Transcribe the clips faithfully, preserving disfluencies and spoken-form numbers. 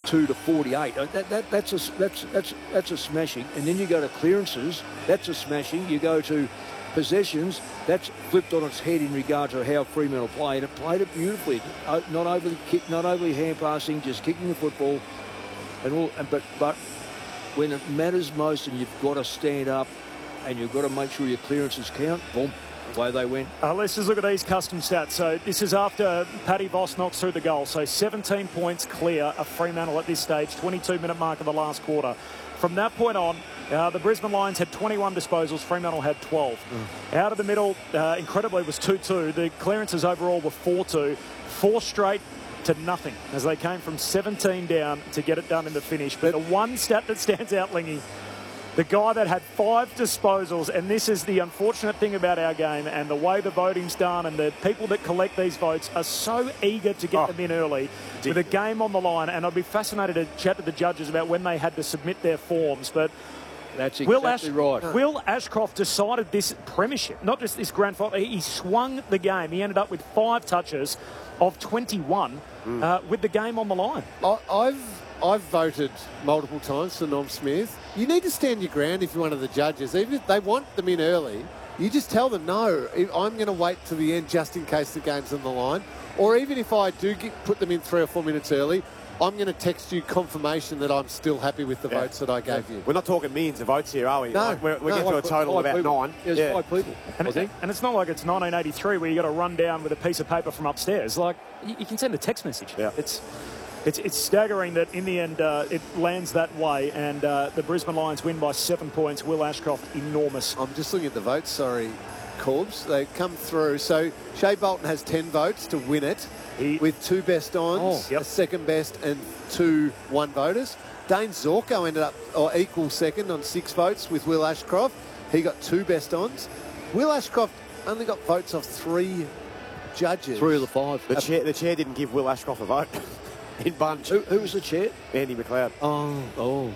two to forty-eight. That, that, that's, a, that's, that's, that's a smashing. And then you go to clearances, that's a smashing. You go to possessions, that's flipped on its head in regard to how Fremantle played. It played it beautifully. Not overly kick, not overly hand passing, just kicking the football. And all. And, but, but when it matters most and you've got to stand up and you've got to make sure your clearances count, boom, away they went. Uh, let's just look at these custom stats. So this is after Paddy Voss knocks through the goal. So seventeen points clear of Fremantle at this stage, twenty-two minute mark of the last quarter. From that point on, uh, the Brisbane Lions had twenty-one disposals. Fremantle had twelve. Mm. Out of the middle, uh, incredibly, was two two. The clearances overall were four two. Four straight to nothing as they came from seventeen down to get it done in the finish. But the one stat that stands out, Lingy, the guy that had five disposals, and this is the unfortunate thing about our game and the way the voting's done, and the people that collect these votes are so eager to get oh, them in early with a game on the line. And I'd be fascinated to chat to the judges about when they had to submit their forms. But that's exactly Will Ash right. Will Ashcroft decided this premiership, not just this grand final. He swung the game. He ended up with five touches of twenty-one mm. uh, with the game on the line. I, I've I've voted multiple times for Norm Smith. You need to stand your ground if you're one of the judges. Even if they want them in early, you just tell them, no, I'm going to wait till the end just in case the game's on the line. Or even if I do get, put them in three or four minutes early, I'm going to text you confirmation that I'm still happy with the yeah. votes that I gave yeah. you. We're not talking millions of votes here, are we? No. Like we're we're no, getting to a total of about people. nine. There's yeah. five people, and, I it, think. And it's not like it's nineteen eighty-three where you got to run down with a piece of paper from upstairs. Like, you, you can send a text message. Yeah. It's... It's, it's staggering that in the end uh, it lands that way, and uh, the Brisbane Lions win by seven points. Will Ashcroft, enormous. I'm just looking at the votes, sorry, Corbs. They come through. So Shea Bolton has ten votes to win it, he, with two best ons, oh, yep. a second best, and two one voters. Dane Zorko ended up or equal second on six votes with Will Ashcroft. He got two best ons. Will Ashcroft only got votes off three judges. Three of the five. The chair, the chair didn't give Will Ashcroft a vote. In bunch. Who, who was the chair? Andy McLeod. Oh, oh.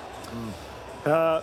Mm. Uh,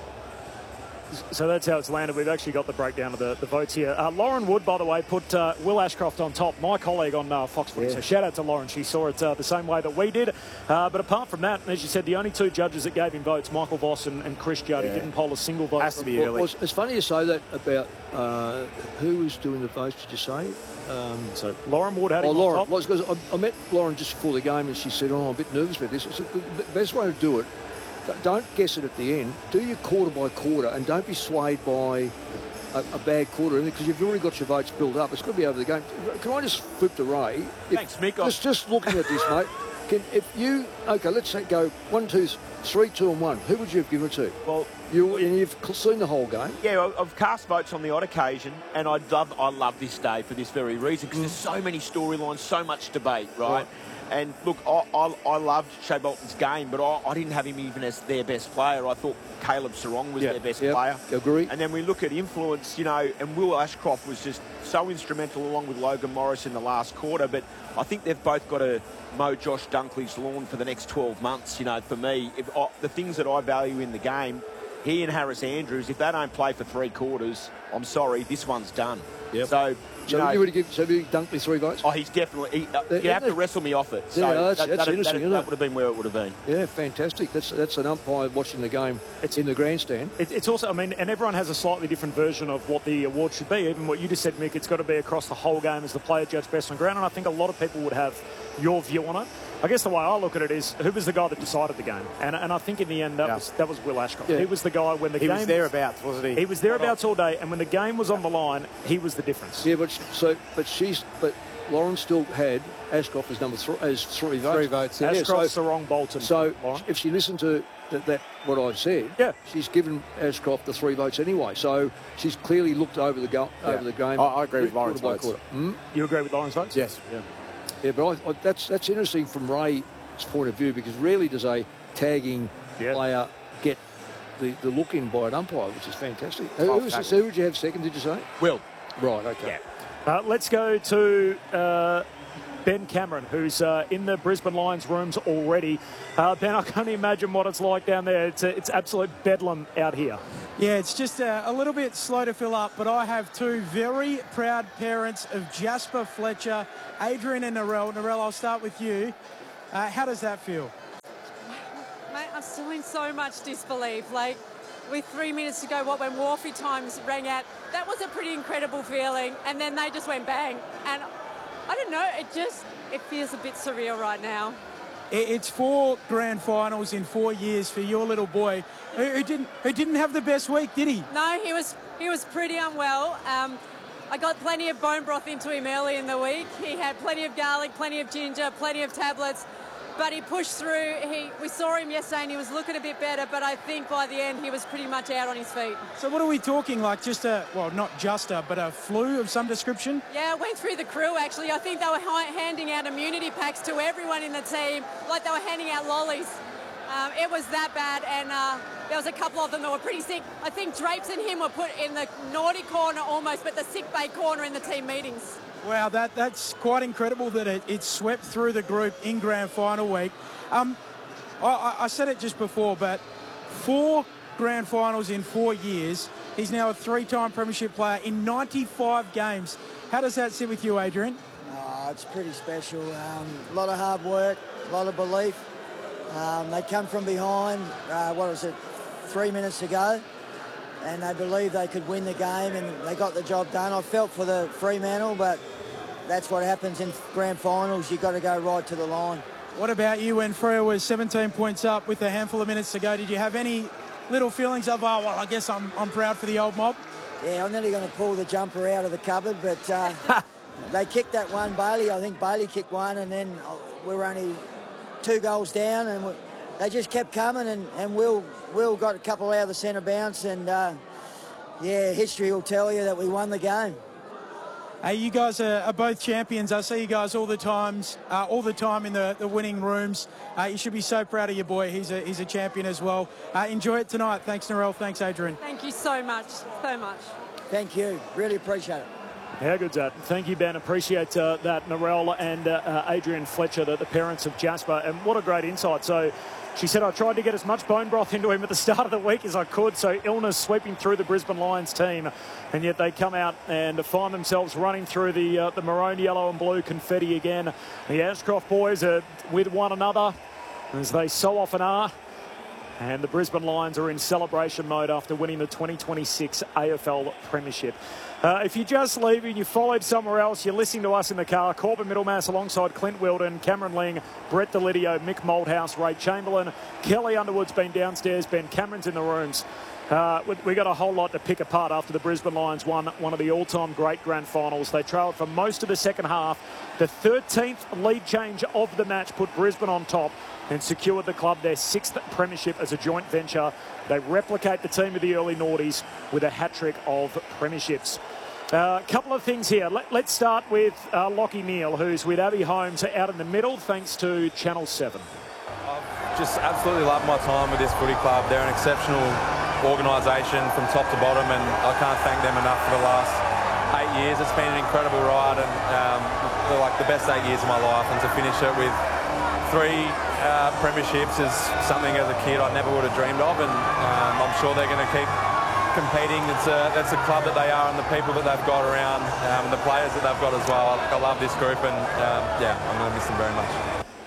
so that's how it's landed. We've actually got the breakdown of the, the votes here. Uh, Lauren Wood, by the way, put uh, Will Ashcroft on top, my colleague on uh, Fox Footy. Yeah. So shout out to Lauren. She saw it uh, the same way that we did. Uh, but apart from that, as you said, the only two judges that gave him votes, Michael Voss and, and Chris Judd, yeah. didn't poll a single vote. Has to be early. Well, it's funny you say that about uh, who was doing the votes, did you say? Um, so Lauren Wood had oh, him Lauren, on top. Well, because I, I met Lauren just before the game and she said, oh, I'm a bit nervous about this. I said, the best way to do it, don't guess it at the end. Do your quarter by quarter and don't be swayed by a, a bad quarter because you've already got your votes built up. It's got to be over the game. Can I just flip to Ray? If, Thanks, Mick. Just, just looking at this, mate. Can, if you, okay, let's say go one, two, three, two and one. Who would you have given it to? Well, you and you've seen the whole game. Yeah, I've cast votes on the odd occasion, and I love I love this day for this very reason because mm. there's so many storylines, so much debate, right? right. And look, I, I, I loved Shea Bolton's game, but I, I didn't have him even as their best player. I thought Caleb Sarong was yep. their best yep. player. Agree. And then we look at influence, you know, and Will Ashcroft was just so instrumental along with Logan Morris in the last quarter. But I think they've both got to mow Josh Dunkley's lawn for the next twelve months. You know, for me, if I, the things that I value in the game, he and Harris Andrews, if they don't play for three quarters, I'm sorry, this one's done. Yep. So, you so know, you would give, so you Dunkley three votes? Oh, he's definitely. He, uh, Yeah, you have yeah. to wrestle me off it. So Yeah, that's- that, that's that, interesting, that, isn't that it? would have been where it would have been. Yeah, fantastic. That's that's an umpire watching the game It's- in the grandstand. It, it's also, I mean, and everyone has a slightly different version of what the award should be. Even what you just said, Mick, it's got to be across the whole game as the player judged best on ground. And I think a lot of people would have your view on it. I guess the way I look at it is, who was the guy that decided the game? And and I think in the end, that Yeah. was that was Will Ashcroft. Yeah. He was the guy when the He game was thereabouts, wasn't he? He was thereabouts all day, and when the game was on the line, he was the difference. Yeah, but so but she's but Lauren still had Ashcroft as number three as three votes. Three votes. Yeah. Ashcroft, Yeah, so- Sarong, Bolton. So Lauren. if she listened to that, that what I said, Yeah. she's given Ashcroft the three votes anyway. So she's clearly looked over the go, Yeah. over the game. I- I agree with quarter Lauren's by votes. quarter. Hmm? You agree with Lauren's votes? Yes. Yeah. Yeah, but I, I, that's that's interesting from Ray's point of view because rarely does a tagging Yeah. player get the, the look in by an umpire, which is fantastic. Who, Oh, who, was tackle. the, who would you have second? Did you say? Will. Right. Okay. Uh, let's go to uh, Ben Cameron, who's uh, in the Brisbane Lions rooms already. Uh, Ben, I can only imagine what it's like down there. It's, a, it's absolute bedlam out here. Yeah, it's just a, a little bit slow to fill up, but I have two very proud parents of Jasper Fletcher, Adrian and Narelle. Narelle, I'll start with you. Uh, how does that feel? I'm still in so much disbelief. Like, with three minutes to go, what, when Wharfie times rang out, that was a pretty incredible feeling. And then they just went bang. And I don't know, it just, it feels a bit surreal right now. It's four grand finals in four years for your little boy, who, who didn't who didn't have the best week, did he? No, he was he was pretty unwell. Um, I got plenty of bone broth into him early in the week. He had plenty of garlic, plenty of ginger, plenty of tablets. But he pushed through. He, we saw him yesterday and he was looking a bit better, but I think by the end he was pretty much out on his feet. So what are we talking, like just a, well, not just a, but a flu of some description? Yeah, it went through the crew actually. I think they were handing out immunity packs to everyone in the team, like they were handing out lollies. Um, it was that bad, and uh, there was a couple of them that were pretty sick. I think Drapes and him were put in the naughty corner almost, but the sick bay corner in the team meetings. Wow, that, that's quite incredible that it, it swept through the group in grand final week. Um, I, I said it just before, but four grand finals in four years. He's now a three-time premiership player in ninety-five games. How does that sit with you, Adrian? Oh, it's pretty special. Um, a lot of hard work, a lot of belief. Um, they come from behind, uh, what was it, three minutes to go, and they believed they could win the game, and they got the job done. I felt for the Fremantle, but that's what happens in grand finals. You've got to go right to the line. What about you when Freo was seventeen points up with a handful of minutes to go? Did you have any little feelings of, oh, well, I guess I'm, I'm proud for the old mob? Yeah, I'm nearly going to pull the jumper out of the cupboard, but uh, they kicked that one, Bailey. I think Bailey kicked one, and then we were only two goals down, and we, they just kept coming, and, and Will, Will got a couple out of the centre bounce, and, uh, yeah, history will tell you that we won the game. Hey, you guys are, are both champions. I see you guys all the times, uh, all the time in the, the winning rooms. Uh, you should be so proud of your boy. He's a he's a champion as well. Uh, enjoy it tonight. Thanks, Narelle. Thanks, Adrian. Thank you so much, so much. Thank you. Really appreciate it. How good's that? Thank you, Ben. Appreciate uh, that, Narelle and uh, uh, Adrian Fletcher, the, the parents of Jasper. And what a great insight. So she said, I tried to get as much bone broth into him at the start of the week as I could. So illness sweeping through the Brisbane Lions team. And yet they come out and find themselves running through the uh, the maroon, yellow and blue confetti again. The Ashcroft boys are with one another, as they so often are. And the Brisbane Lions are in celebration mode after winning the twenty twenty-six A F L Premiership. Uh, if you're just leaving, you followed somewhere else, you're listening to us in the car, Corbin Middlemass alongside Clint Wilden, Cameron Ling, Brett Delidio, Mick Malthouse, Ray Chamberlain, Kelly Underwood's been downstairs, Ben Cameron's in the rooms. Uh, we, we got a whole lot to pick apart after the Brisbane Lions won one of the all-time great grand finals. They trailed for most of the second half. The thirteenth lead change of the match put Brisbane on top and secured the club their sixth premiership as a joint venture. They replicate the team of the early noughties with a hat-trick of premierships. A uh, couple of things here. Let, let's start with uh, Lockie Neal, who's with Abby Holmes out in the middle, thanks to Channel seven. I've just absolutely loved my time with this footy club. They're an exceptional organisation from top to bottom, and I can't thank them enough for the last eight years. It's been an incredible ride, and um, like the best eight years of my life, and to finish it with three uh, premierships is something as a kid I never would have dreamed of, and um, I'm sure they're going to keep competing. It's a, that's a club that they are, and the people that they've got around, um, the players that they've got as well. I, I love this group, and um, yeah, I'm going to miss them very much.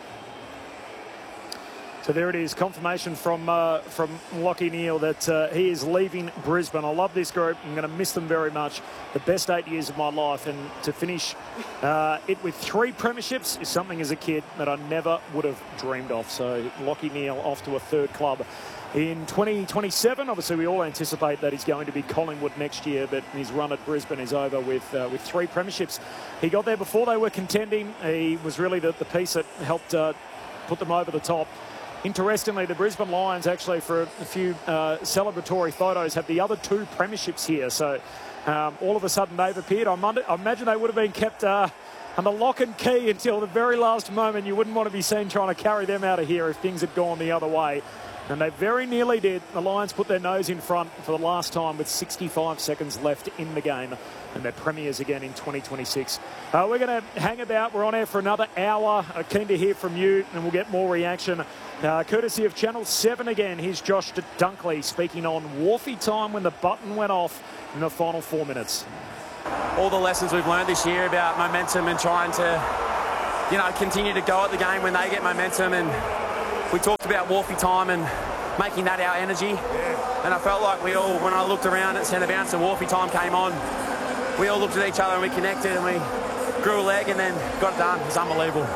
So there it is, confirmation from uh, from Lockie Neal that uh, he is leaving Brisbane. I love this group. I'm going to miss them very much. The best eight years of my life, and to finish uh, it with three premierships is something as a kid that I never would have dreamed of. So Lockie Neal off to a third club in twenty twenty-seven. Obviously, we all anticipate that he's going to be Collingwood next year, but his run at Brisbane is over with uh, with three premierships. He got there before they were contending. He was really the, the piece that helped uh, put them over the top. Interestingly, the Brisbane Lions actually, for a few uh, celebratory photos, have the other two premierships here. So um, all of a sudden they've appeared. I, I imagine they would have been kept uh, under lock and key until the very last moment. You wouldn't want to be seen trying to carry them out of here if things had gone the other way. And they very nearly did. The Lions put their nose in front for the last time with sixty-five seconds left in the game. And they're premiers again in twenty twenty-six. Uh, we're going to hang about. We're on air for another hour. Uh, keen to hear from you, and we'll get more reaction. Uh, courtesy of Channel seven again. Here's Josh Dunkley speaking on Wharfie time when the button went off in the final four minutes. All the lessons we've learned this year about momentum and trying to, you know, continue to go at the game when they get momentum, and we talked about Wharfie time and making that our energy. Yeah. And I felt like we all, when I looked around at centre bounce and Wharfie time came on, we all looked at each other and we connected and we grew a leg and then got it done. It was unbelievable.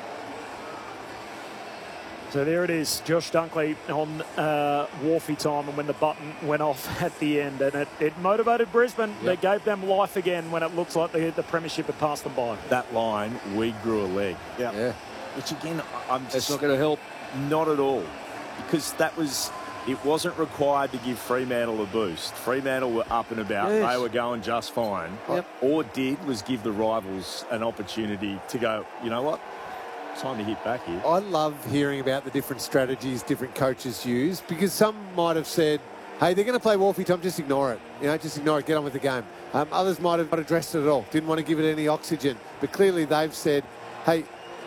So there it is, Josh Dunkley on uh, Wharfie time, and when the button went off at the end, and it, it motivated Brisbane. Yep. They gave them life again when it looks like the, the premiership had passed them by. That line, we grew a leg. Yep. Yeah. Which again, I'm just... That's not going to help. Not at all. Because that was... It wasn't required to give Fremantle a boost. Fremantle were up and about. Yes. They were going just fine. Yep. All it did was give the rivals an opportunity to go, you know what? Time to hit back here. I love hearing about the different strategies different coaches use, because some might have said, hey, they're going to play Wharfie time, just ignore it. You know, just ignore it, get on with the game. Um, others might have not addressed it at all, didn't want to give it any oxygen. But clearly they've said, hey,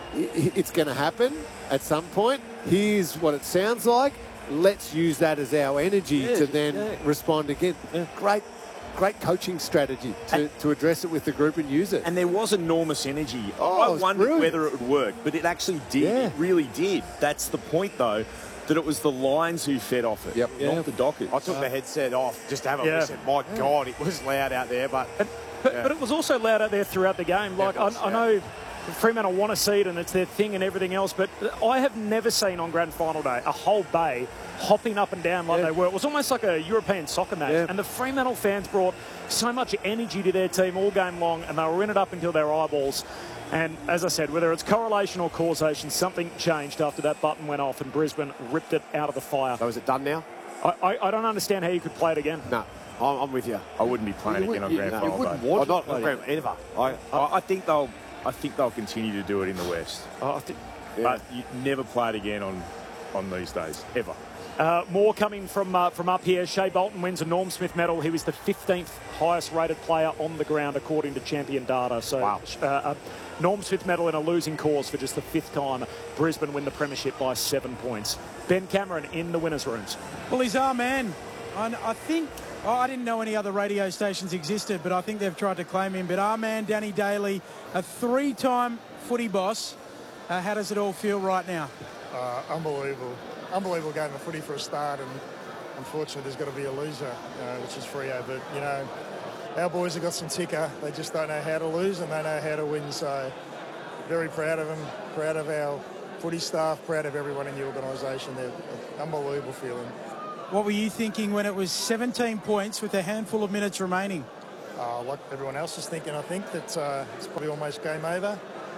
it's going to happen at some point. Here's what it sounds like. Let's use that as our energy yeah, to then yeah. respond again. Yeah. Great. Great coaching strategy to, to address it with the group and use it. And there was enormous energy. Oh, I wondered brilliant. whether it would work, but it actually did. Yeah. It really did. That's the point, though, that it was the Lions who fed off it, yep. not yeah. the Dockers. I took uh, the headset off just to have a yeah. listen. My yeah. God, it was loud out there, but... But, but, yeah. but it was also loud out there throughout the game. Like, yeah, was, I, I know... Yeah. Fremantle want to see it and it's their thing and everything else, but I have never seen on Grand Final day a whole bay hopping up and down like yeah. they were. It was almost like a European soccer match, yeah. and the Fremantle fans brought so much energy to their team all game long, and they were in it up until their eyeballs. And as I said, whether it's correlation or causation, something changed after that button went off and Brisbane ripped it out of the fire. So is it done now? I, I, I don't understand how you could play it again. No. I'm, I'm with you. I wouldn't be playing you again on you, Grand no, Final you wouldn't day. want oh, to not play ever. I, I, I think they'll. I think they'll continue to do it in the West. Oh, I think, yeah. But you never play it again on, on these days, ever. Uh, more coming from uh, from up here. Shea Bolton wins a Norm Smith medal. He was the fifteenth highest rated player on the ground according to Champion Data. So wow. uh, a Norm Smith medal in a losing cause for just the fifth time. Brisbane win the premiership by seven points. Ben Cameron in the winners' rooms. Well, he's our man. I, I think... Oh, I didn't know any other radio stations existed, but I think they've tried to claim him. But our man, Danny Daly, a three-time footy boss. Uh, how does it all feel right now? Uh, unbelievable. Unbelievable game of footy for a start, and unfortunately there's got to be a loser, uh, which is Freo. But, you know, our boys have got some ticker. They just don't know how to lose and they know how to win. So very proud of them, proud of our footy staff, proud of everyone in the organisation. They're an unbelievable feeling. What were you thinking when it was seventeen points with a handful of minutes remaining? Uh, like everyone else is thinking, I think that uh, it's probably almost game over.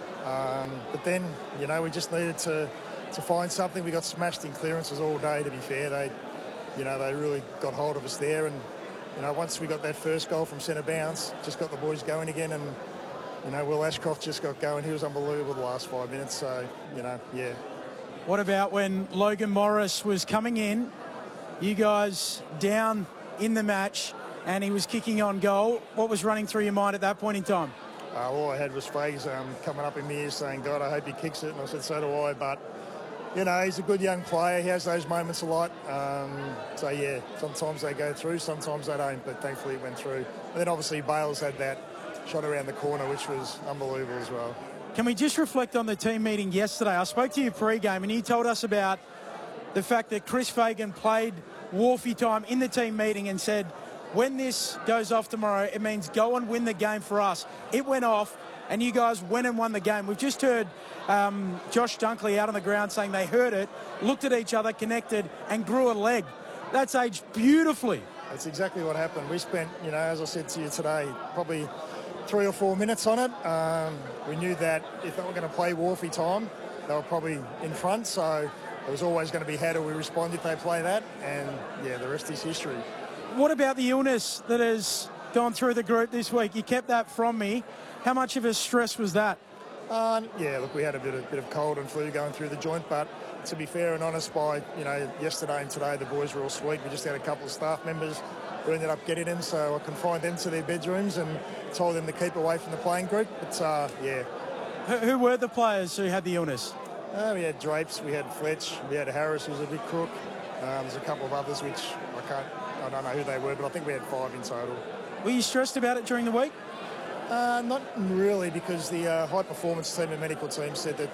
Um, but then, you know, we just needed to, to find something. We got smashed in clearances all day, to be fair. They, you know, they really got hold of us there. And, you know, once we got that first goal from centre bounce, just got the boys going again. And, you know, Will Ashcroft just got going. He was unbelievable the last five minutes. So, you know, yeah. What about when Logan Morris was coming in? You guys down in the match and he was kicking on goal. What was running through your mind at that point in time? Uh, all I had was Fags um, coming up in my ears saying, God, I hope he kicks it. And I said, so do I. But, you know, he's a good young player. He has those moments a lot. Um, so, yeah, sometimes they go through, sometimes they don't. But thankfully it went through. And then obviously Bales had that shot around the corner, which was unbelievable as well. Can we just reflect on the team meeting yesterday? I spoke to you pre-game and you told us about the fact that Chris Fagan played Wharfie time in the team meeting and said, when this goes off tomorrow, it means go and win the game for us. It went off and you guys went and won the game. We've just heard um, Josh Dunkley out on the ground saying they heard it, looked at each other, connected and grew a leg. That's aged beautifully. That's exactly what happened. We spent, you know, as I said to you today, probably three or four minutes on it. Um, we knew that if they were going to play Wharfie time, they were probably in front. So it was always going to be how do we respond if they play that. And, yeah, the rest is history. What about the illness that has gone through the group this week? You kept that from me. How much of a stress was that? Uh, yeah, look, we had a bit of, bit of cold and flu going through the joint, but to be fair and honest, by, you know, yesterday and today, the boys were all sweet. We just had a couple of staff members who ended up getting them, so I confined them to their bedrooms and told them to keep away from the playing group. But, uh, yeah. Who, who were the players who had the illness? Uh, we had Drapes, we had Fletch, we had Harris, who was a big crook. Um, there's a couple of others which I can't, I don't know who they were, but I think we had five in total. Were you stressed about it during the week? Uh, not really, because the uh, high performance team and medical team said that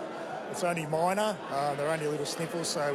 it's only minor. Uh, they're only little sniffles, so